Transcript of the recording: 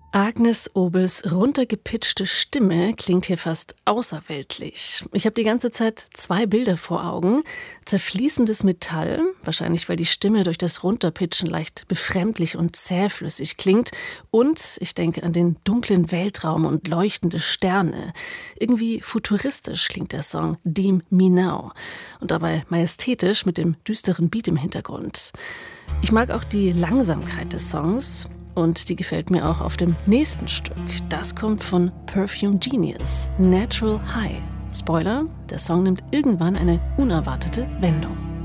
Agnes Obels runtergepitchte Stimme klingt hier fast außerweltlich. Ich habe die ganze Zeit 2 Bilder vor Augen. Zerfließendes Metall, wahrscheinlich weil die Stimme durch das Runterpitchen leicht befremdlich und zähflüssig klingt. Und ich denke an den dunklen Weltraum und leuchtende Sterne. Irgendwie futuristisch klingt der Song Deem Me Now. Und dabei majestätisch mit dem düsteren Beat im Hintergrund. Ich mag auch die Langsamkeit des Songs. Und die gefällt mir auch auf dem nächsten Stück. Das kommt von Perfume Genius, Natural High. Spoiler, der Song nimmt irgendwann eine unerwartete Wendung.